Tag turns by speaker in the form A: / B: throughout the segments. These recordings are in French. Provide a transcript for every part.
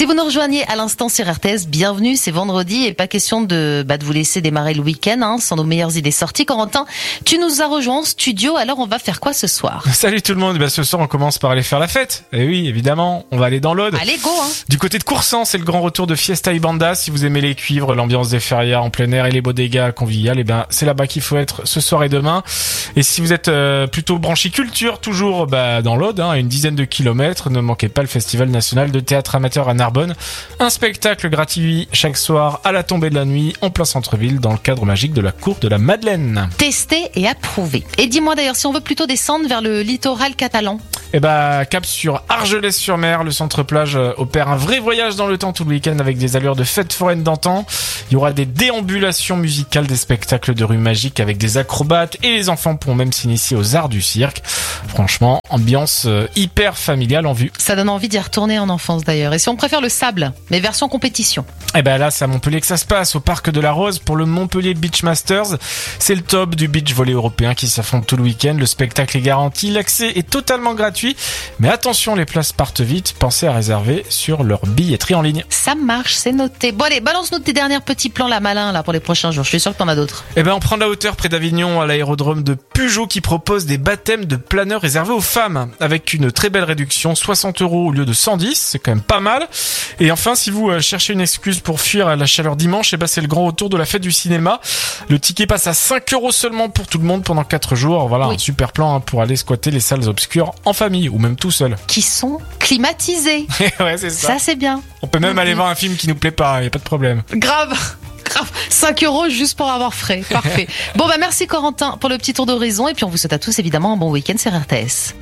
A: Si vous nous rejoignez à l'instant sur RTS, bienvenue, c'est vendredi et pas question de vous laisser démarrer le week-end sans nos meilleures idées sorties. Corentin, tu nous as rejoint en studio, alors on va faire quoi ce soir?
B: Salut tout le monde, ce soir on commence par aller faire la fête. Et oui, évidemment, on va aller dans l'Aude.
A: Allez, go
B: Du côté de Coursan, c'est le grand retour de Fiesta y Banda. Si vous aimez les cuivres, l'ambiance des férias en plein air et les bodegas conviviales, c'est là-bas qu'il faut être ce soir et demain. Et si vous êtes plutôt branché culture, toujours dans l'Aude, à une dizaine de kilomètres, ne manquez pas le Festival national de théâtre amateur à Narbonne. Un spectacle gratuit chaque soir à la tombée de la nuit en plein centre-ville dans le cadre magique de la cour de la Madeleine.
A: Testé et approuvé. Et dis-moi d'ailleurs, si on veut plutôt descendre vers le littoral catalan,
B: cap sur Argelès-sur-Mer, le centre-plage opère un vrai voyage dans le temps tout le week-end avec des allures de fête foraine d'antan. Il y aura des déambulations musicales, des spectacles de rue magique avec des acrobates et les enfants pourront même s'initier aux arts du cirque. Franchement, ambiance hyper familiale en vue.
A: Ça donne envie d'y retourner en enfance d'ailleurs. Et si on préfère le sable, mais version compétition?
B: Là, c'est à Montpellier que ça se passe, au Parc de la Rose, pour le Montpellier Beach Masters. C'est le top du beach volley européen qui s'affronte tout le week-end. Le spectacle est garanti, l'accès est totalement gratuit. Mais attention, les places partent vite. Pensez à réserver sur leur billetterie en ligne.
A: Ça marche, c'est noté. Bon allez, balance-nous tes derniers petits plans malins pour les prochains jours. Je suis sûr que t'en as d'autres.
B: On prend de la hauteur près d'Avignon à l'aérodrome de Peugeot qui propose des baptêmes de planeurs réservés aux femmes avec une très belle réduction, 60 € au lieu de 110. C'est quand même pas mal. Et enfin, si vous cherchez une excuse pour fuir la chaleur dimanche, c'est le grand retour de la fête du cinéma. Le ticket passe à 5 € seulement pour tout le monde pendant 4 jours. Voilà, oui. Un super plan pour aller squatter les salles obscures en famille ou même tout seul.
A: Qui sont climatisés.
B: Ouais, c'est ça.
A: Ça, c'est bien.
B: On peut même aller voir un film qui nous plaît pas, y a pas de problème.
A: Grave. 5 € juste pour avoir frais. Parfait. Bon, merci Corentin pour le petit tour d'horizon et puis on vous souhaite à tous évidemment un bon week-end sur RTS.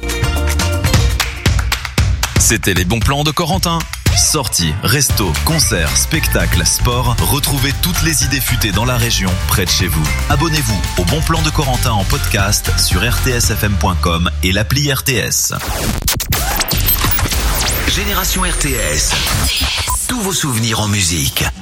C: C'était les bons plans de Corentin. Sorties, restos, concerts, spectacles, sport. Retrouvez toutes les idées futées dans la région, près de chez vous. Abonnez-vous au Bon Plan de Corentin en podcast sur rtsfm.com et l'appli RTS.
D: Génération RTS. Tous vos souvenirs en musique.